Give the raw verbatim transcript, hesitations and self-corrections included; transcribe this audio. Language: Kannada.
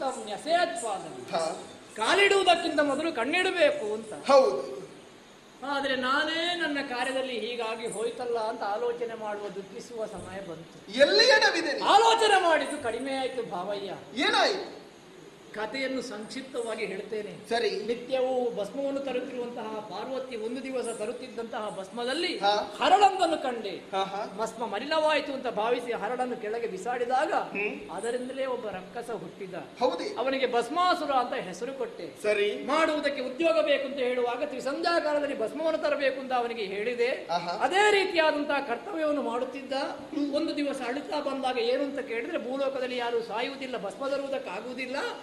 ಪಾದಂ ನ್ಯಸೇತ್ ಪಾದಂ. ಹಾ, ಕಾಲಿಡುವುದಕ್ಕಿಂತ ಮೊದಲು ಕಣ್ಣಿಡಬೇಕು ಅಂತ. ಹೌದು. ಆದ್ರೆ ನಾನೇ ನನ್ನ ಕಾರ್ಯದಲ್ಲಿ ಹೀಗಾಗಿ ಹೋಯ್ತಲ್ಲ ಅಂತ ಆಲೋಚನೆ ಮಾಡುವ ದುಃಖಿಸುವ ಸಮಯ ಬಂತು. ಎಲ್ಲಿ ಎಡವಿದೆ? ಆಲೋಚನೆ ಮಾಡಿದ್ದು ಕಡಿಮೆ ಆಯ್ತು ಭಾವಯ್ಯ. ಏನಾಯ್ತು? ಕಥೆಯನ್ನು ಸಂಕ್ಷಿಪ್ತವಾಗಿ ಹೇಳ್ತೇನೆ. ಸರಿ. ನಿತ್ಯವೂ ಭಸ್ಮವನ್ನು ತರುತ್ತಿರುವಂತಹ ಪಾರ್ವತಿ ಒಂದು ದಿವಸ ತರುತ್ತಿದ್ದಂತಹ ಭಸ್ಮದಲ್ಲಿ ಹಾ. ಹರಳನ್ನು ಕಂಡೆ. ಹಾ, ಹಾ. ಭಸ್ಮ ಮಲಿನವಾಯಿತು ಅಂತ ಭಾವಿಸಿ ಹರಳನ್ನು ಕೆಳಗೆ ಬಿಸಾಡಿದಾಗ ಅದರಿಂದಲೇ ಒಬ್ಬ ರಕ್ಕಸ ಹುಟ್ಟಿದ. ಹೌದೇ? ಅವನಿಗೆ ಭಸ್ಮಾಸುರ ಅಂತ ಹೆಸರು ಕೊಟ್ಟೆ. ಸರಿ. ಮಾಡುವುದಕ್ಕೆ ಉದ್ಯೋಗ ಬೇಕು ಅಂತ ಹೇಳುವಾಗ ತ್ರಿಸಂಧ್ಯಾ ಕಾಲದಲ್ಲಿ ಭಸ್ಮವನ್ನು ತರಬೇಕು ಅಂತ ಅವನಿಗೆ ಹೇಳಿದೆ. ಆಹಾ. ಅದೇ ರೀತಿಯಾದಂತಹ ಕರ್ತವ್ಯವನ್ನು ಮಾಡುತ್ತಿದ್ದ. ಒಂದು ದಿವಸ ಅಳುತ್ತಾ ಬಂದಾಗ ಏನು ಅಂತ ಕೇಳಿದ್ರೆ, ಭೂಲೋಕದಲ್ಲಿ ಯಾರು ಸಾಯುವುದಿಲ್ಲ, ಭಸ್ಮ ತರುವುದಕ್ಕಾಗುವುದಿಲ್ಲ,